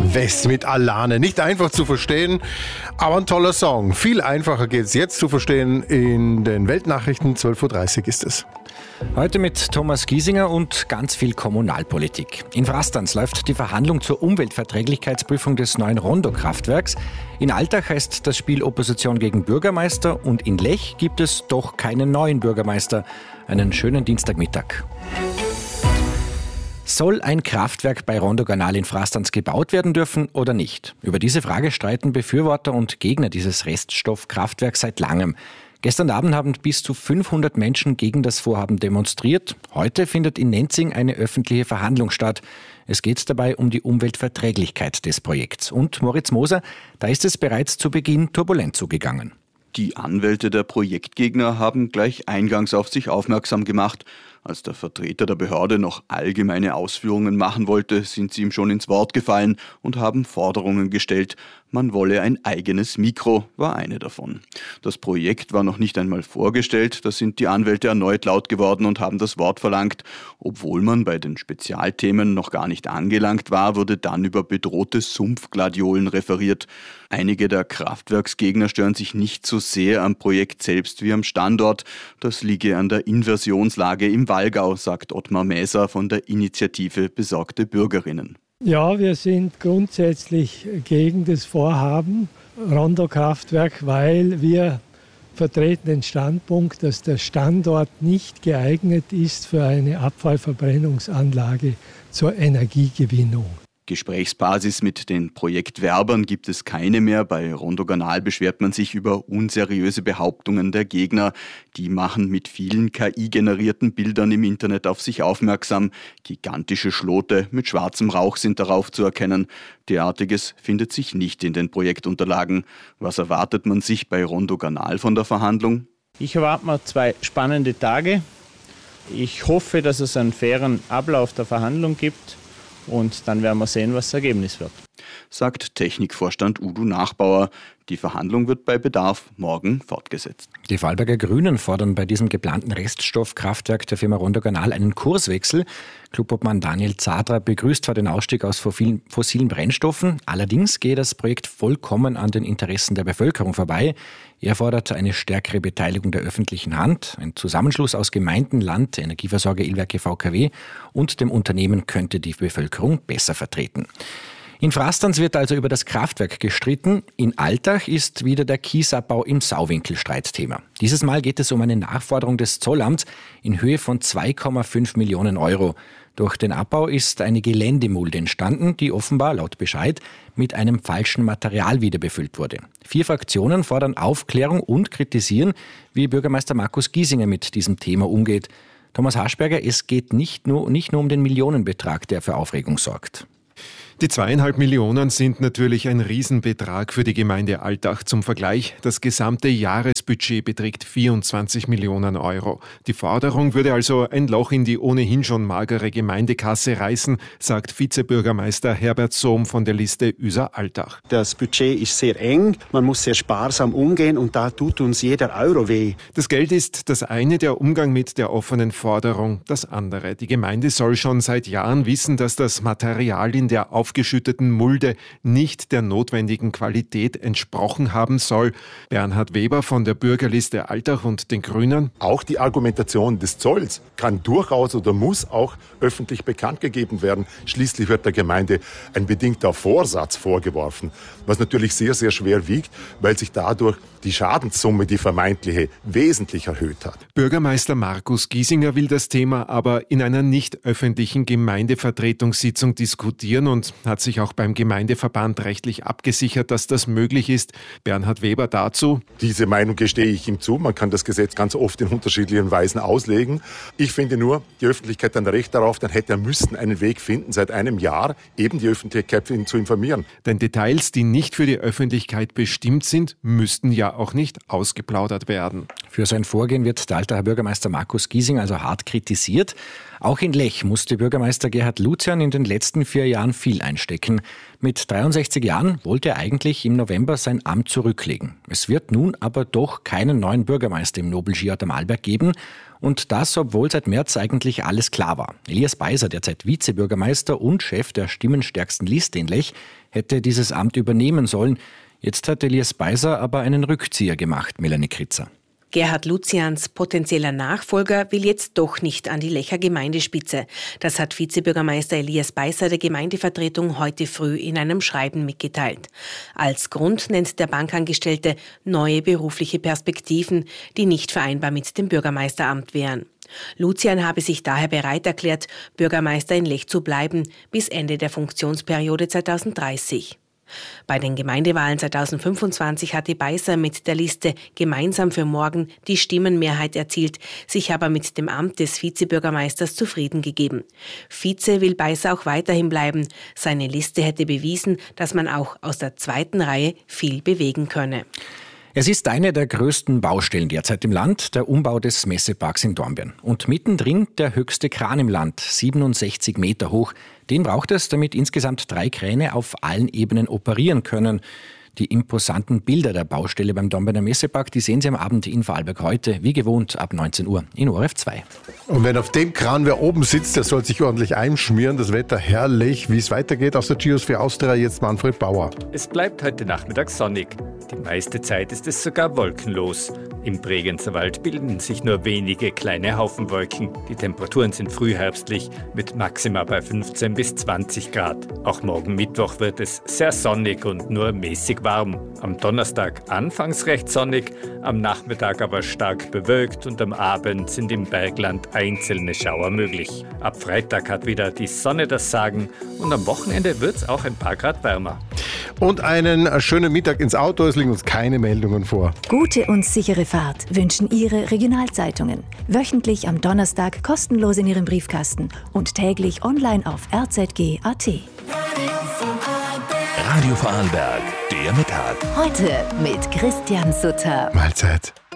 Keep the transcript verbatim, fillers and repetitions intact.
West mit Alane. Nicht einfach zu verstehen, aber ein toller Song. Viel einfacher geht es jetzt zu verstehen. In den Weltnachrichten zwölf Uhr dreißig ist es. Heute mit Thomas Giesinger und ganz viel Kommunalpolitik. In Frastanz läuft die Verhandlung zur Umweltverträglichkeitsprüfung des neuen Rondo-Kraftwerks. In Altach heißt das Spiel Opposition gegen Bürgermeister und in Lech gibt es doch keinen neuen Bürgermeister. Einen schönen Dienstagmittag. Soll ein Kraftwerk bei Rondokanal in Frastanz gebaut werden dürfen oder nicht? Über diese Frage streiten Befürworter und Gegner dieses Reststoffkraftwerks seit langem. Gestern Abend haben bis zu fünfhundert Menschen gegen das Vorhaben demonstriert. Heute findet in Nenzing eine öffentliche Verhandlung statt. Es geht dabei um die Umweltverträglichkeit des Projekts. Und Moritz Moser, da ist es bereits zu Beginn turbulent zugegangen. Die Anwälte der Projektgegner haben gleich eingangs auf sich aufmerksam gemacht. Als der Vertreter der Behörde noch allgemeine Ausführungen machen wollte, sind sie ihm schon ins Wort gefallen und haben Forderungen gestellt. Man wolle ein eigenes Mikro, war eine davon. Das Projekt war noch nicht einmal vorgestellt, da sind die Anwälte erneut laut geworden und haben das Wort verlangt. Obwohl man bei den Spezialthemen noch gar nicht angelangt war, wurde dann über bedrohte Sumpfgladiolen referiert. Einige der Kraftwerksgegner stören sich nicht so sehr am Projekt selbst wie am Standort. Das liege an der Inversionslage im Wallgau, sagt Ottmar Mäser von der Initiative Besorgte Bürgerinnen. Ja, wir sind grundsätzlich gegen das Vorhaben Rondo-Kraftwerk, weil wir vertreten den Standpunkt, dass der Standort nicht geeignet ist für eine Abfallverbrennungsanlage zur Energiegewinnung. Gesprächsbasis mit den Projektwerbern gibt es keine mehr. Bei Rondokanal beschwert man sich über unseriöse Behauptungen der Gegner. Die machen mit vielen K I-generierten Bildern im Internet auf sich aufmerksam. Gigantische Schlote mit schwarzem Rauch sind darauf zu erkennen. Derartiges findet sich nicht in den Projektunterlagen. Was erwartet man sich bei Rondokanal von der Verhandlung? Ich erwarte mir zwei spannende Tage. Ich hoffe, dass es einen fairen Ablauf der Verhandlung gibt. Und dann werden wir sehen, was das Ergebnis wird. Sagt Technikvorstand Udo Nachbauer. Die Verhandlung wird bei Bedarf morgen fortgesetzt. Die Vorarlberger Grünen fordern bei diesem geplanten Reststoffkraftwerk der Firma Rondokanal einen Kurswechsel. Clubobmann Daniel Zadra begrüßt zwar den Ausstieg aus fossilen Brennstoffen, allerdings gehe das Projekt vollkommen an den Interessen der Bevölkerung vorbei. Er fordert eine stärkere Beteiligung der öffentlichen Hand. Ein Zusammenschluss aus Gemeinden, Land, Energieversorger Ilwerke V K W und dem Unternehmen könnte die Bevölkerung besser vertreten. In Frastanz wird also über das Kraftwerk gestritten. In Altach ist wieder der Kiesabbau im Sauwinkel Streitthema. Dieses Mal geht es um eine Nachforderung des Zollamts in Höhe von zwei Komma fünf Millionen Euro. Durch den Abbau ist eine Geländemulde entstanden, die offenbar, laut Bescheid, mit einem falschen Material wieder befüllt wurde. Vier Fraktionen fordern Aufklärung und kritisieren, wie Bürgermeister Markus Giesinger mit diesem Thema umgeht. Thomas Haschberger, es geht nicht nur, nicht nur um den Millionenbetrag, der für Aufregung sorgt. Die zweieinhalb Millionen sind natürlich ein Riesenbetrag für die Gemeinde Altach. Zum Vergleich, das gesamte Jahresbudget beträgt vierundzwanzig Millionen Euro. Die Forderung würde also ein Loch in die ohnehin schon magere Gemeindekasse reißen, sagt Vizebürgermeister Herbert Sohm von der Liste Ueser Altach. Das Budget ist sehr eng, man muss sehr sparsam umgehen und da tut uns jeder Euro weh. Das Geld ist das eine, der Umgang mit der offenen Forderung das andere. Die Gemeinde soll schon seit Jahren wissen, dass das Material in der aufgeschütteten Mulde nicht der notwendigen Qualität entsprochen haben soll. Bernhard Weber von der Bürgerliste Altach und den Grünen. Auch die Argumentation des Zolls kann durchaus oder muss auch öffentlich bekannt gegeben werden. Schließlich wird der Gemeinde ein bedingter Vorsatz vorgeworfen, was natürlich sehr, sehr schwer wiegt, weil sich dadurch die Schadenssumme, die vermeintliche, wesentlich erhöht hat. Bürgermeister Markus Giesinger will das Thema aber in einer nicht öffentlichen Gemeindevertretungssitzung diskutieren und hat sich auch beim Gemeindeverband rechtlich abgesichert, dass das möglich ist. Bernhard Weber dazu. Diese Meinung gestehe ich ihm zu. Man kann das Gesetz ganz oft in unterschiedlichen Weisen auslegen. Ich finde nur, die Öffentlichkeit hat ein Recht darauf, dann hätte er müssen einen Weg finden, seit einem Jahr eben die Öffentlichkeit zu informieren. Denn Details, die nicht für die Öffentlichkeit bestimmt sind, müssten ja ja auch nicht ausgeplaudert werden. Für sein Vorgehen wird der Altacher Bürgermeister Markus Giesing also hart kritisiert. Auch in Lech musste Bürgermeister Gerhard Luzian in den letzten vier Jahren viel einstecken. Mit dreiundsechzig Jahren wollte er eigentlich im November sein Amt zurücklegen. Es wird nun aber doch keinen neuen Bürgermeister im Nobel-Skiort am Arlberg geben. Und das, obwohl seit März eigentlich alles klar war. Elias Beiser, derzeit Vizebürgermeister und Chef der stimmenstärksten Liste in Lech, hätte dieses Amt übernehmen sollen. Jetzt hat Elias Beiser aber einen Rückzieher gemacht, Melanie Kritzer. Gerhard Luzians potenzieller Nachfolger will jetzt doch nicht an die Lecher Gemeindespitze. Das hat Vizebürgermeister Elias Beiser der Gemeindevertretung heute früh in einem Schreiben mitgeteilt. Als Grund nennt der Bankangestellte neue berufliche Perspektiven, die nicht vereinbar mit dem Bürgermeisteramt wären. Luzian habe sich daher bereit erklärt, Bürgermeister in Lech zu bleiben bis Ende der Funktionsperiode zweitausenddreißig. Bei den Gemeindewahlen zweitausendfünfundzwanzig hatte Beiser mit der Liste Gemeinsam für morgen die Stimmenmehrheit erzielt, sich aber mit dem Amt des Vizebürgermeisters zufrieden gegeben. Vize will Beiser auch weiterhin bleiben. Seine Liste hätte bewiesen, dass man auch aus der zweiten Reihe viel bewegen könne. Es ist eine der größten Baustellen derzeit im Land, der Umbau des Messeparks in Dornbirn. Und mittendrin der höchste Kran im Land, siebenundsechzig Meter hoch. Den braucht es, damit insgesamt drei Kräne auf allen Ebenen operieren können. Die imposanten Bilder der Baustelle beim Dornbirner Messepark, die sehen Sie am Abend in Vorarlberg heute, wie gewohnt, ab neunzehn Uhr in O R F zwei. Und wenn auf dem Kran wer oben sitzt, der soll sich ordentlich einschmieren. Das Wetter herrlich. Wie es weitergeht aus der Geosphere Austria, jetzt Manfred Bauer. Es bleibt heute Nachmittag sonnig. Die meiste Zeit ist es sogar wolkenlos. Im Bregenzer Wald bilden sich nur wenige kleine Haufenwolken. Die Temperaturen sind frühherbstlich mit Maxima bei fünfzehn bis zwanzig Grad. Auch morgen Mittwoch wird es sehr sonnig und nur mäßig warm. Am Donnerstag anfangs recht sonnig, am Nachmittag aber stark bewölkt und am Abend sind im Bergland einzelne Schauer möglich. Ab Freitag hat wieder die Sonne das Sagen und am Wochenende wird es auch ein paar Grad wärmer. Und einen schönen Mittag ins Auto, es liegen uns keine Meldungen vor. Gute und sichere Fahrt wünschen Ihre Regionalzeitungen. Wöchentlich am Donnerstag kostenlos in Ihrem Briefkasten und täglich online auf r z g punkt a t. Radio Vorarlberg, der Mittag. Heute mit Christian Sutter. Mahlzeit.